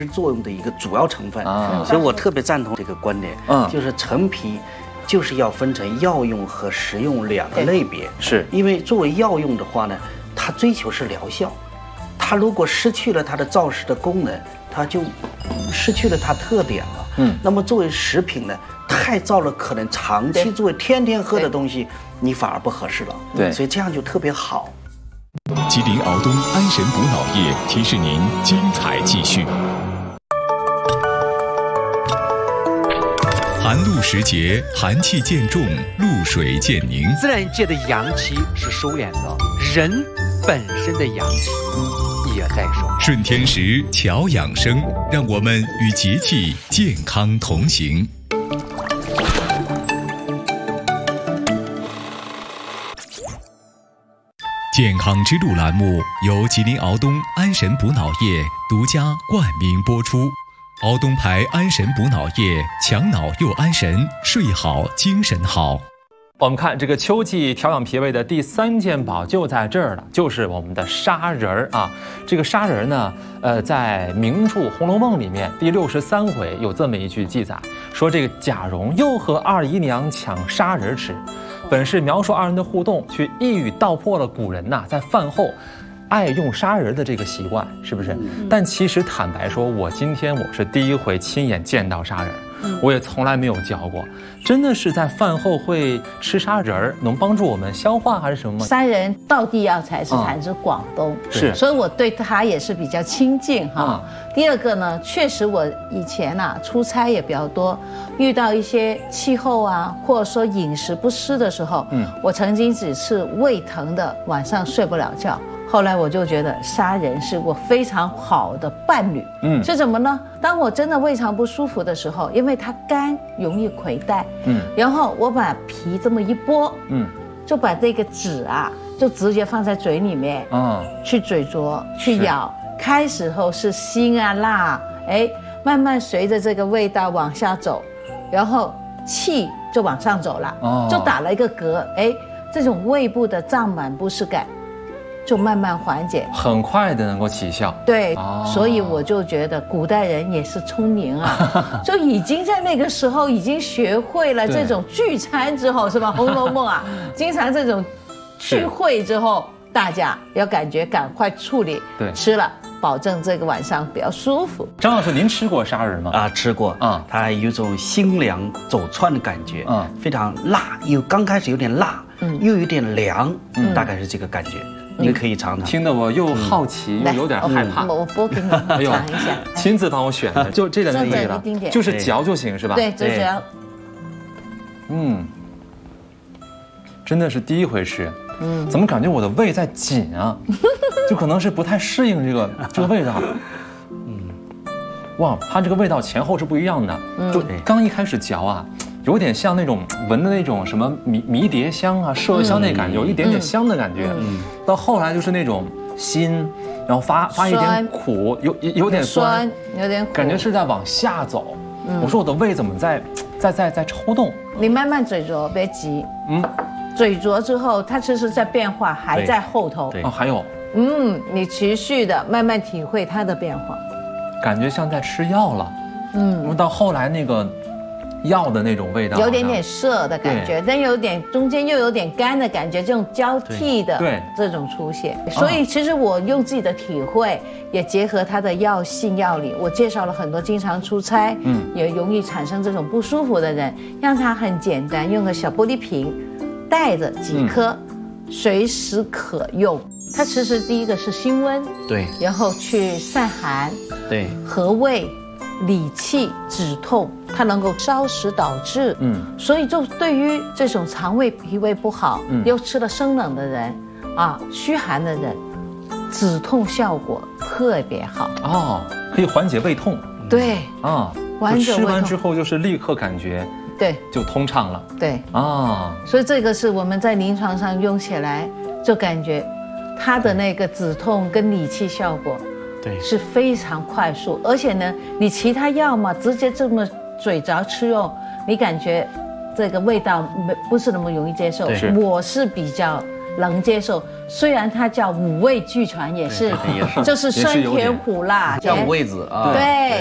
作用的一个主要成分所以我特别赞同这个观点，就是陈皮就是要分成药用和食用2个类别， 是因为作为药用的话呢，它追求是疗效，它如果失去了它的燥湿的功能，它就失去了它特点了。那么作为食品呢，太燥了，可能长期作为天天喝的东西，你反而不合适了。对，所以这样就特别好。 吉林敖东安神补脑液提示您精彩继续。寒露时节，寒气渐重，露水渐凝。 自然界的阳气是收敛的，人本身的阳气也在收敛。 顺天时，调养生，让我们与节气健康同行。健康之路栏目由吉林敖东安神补脑液独家冠名播出。敖东牌安神补脑液，强脑又安神，睡好精神好。 我们看这个秋季调养脾胃的第3件宝就在这儿了，就是我们的砂仁儿啊。这个砂仁儿呢，在名著《红楼梦》里面第63回有这么一句记载，说这个贾蓉又和二姨娘抢砂仁吃，本是描述2人的互动，却一语道破了古人在饭后爱用砂仁的这个习惯，是不是？但其实坦白说，我今天是第一回亲眼见到砂仁。我也从来没有嚼过，真的是在饭后会吃砂仁儿，能帮助我们消化还是什么吗？ 砂仁道地药材是产自广东， 是， 所以我对它也是比较亲近哈。第二个呢，确实我以前出差也比较多，遇到一些气候或者说饮食不适的时候，我曾经只是胃疼的，晚上睡不了觉。后来我就觉得砂仁是我非常好的伴侣，是什么呢？当我真的胃肠不舒服的时候，因为它干容易溃带，然后我把皮这么一剥，就把这个籽就直接放在嘴里面，去咀嚼，去咬。开始后是辛辣，慢慢随着这个味道往下走，然后气就往上走了，就打了一个嗝，这种胃部的胀满不适感就慢慢缓解， 很快的能够起效。 对，所以我就觉得古代人也是聪明就已经在那个时候已经学会了这种聚餐之后，是吧？《红楼梦》经常这种聚会之后，大家要赶快处理，对，吃了保证这个晚上比较舒服。 张老师，您吃过砂仁吗？ 吃过它有一种辛凉走窜的感觉，非常辣，刚开始有点辣，又有点凉，大概是这个感觉。你可以尝尝， 听得我又好奇又有点害怕。 我剥给你尝一下， 亲自帮我选的，就这点就可以了，就是嚼就行，是吧？ 对，就嚼。 真的是第一回吃，怎么感觉我的胃在紧就可能是不太适应这个味道。哇，它这个味道前后是不一样的，就刚一开始嚼有点像那种闻的那种什么迷迭香麝香那感觉，有一点点香的感觉。到后来就是那种辛，然后发一点苦，有点酸， 有点苦， 感觉是在往下走。我说我的胃怎么在抽动？ 你慢慢咀嚼，别急。咀嚼之后，它其实在变化，还在后头。 还有。 你持续的慢慢体会它的变化， 感觉像在吃药了。到后来那个药的那种味道， 有点涩的感觉，但中间又有点干的感觉，这种交替的这种出现。所以其实我用自己的体会，也结合它的药性药理，我介绍了很多经常出差，也容易产生这种不舒服的人，让他很简单，用个小玻璃瓶，带着几颗，随时可用。它其实第一个是辛温， 对， 然后去散寒， 对， 和胃。理气止痛，它能够消食导滞，所以就对于这种肠胃脾胃不好，又吃了生冷的人虚寒的人，止痛效果特别好可以缓解胃痛。 对吃完之后就是立刻感觉就通畅了。 对所以这个是我们在临床上用起来就感觉它的那个止痛跟理气效果。对，是非常快速，而且呢，你其他药嘛，直接这么嘴着吃你感觉这个味道不是那么容易接受。我是比较能接受。虽然它叫五味俱全，也是，就是酸甜苦辣， 叫五味子啊。 对。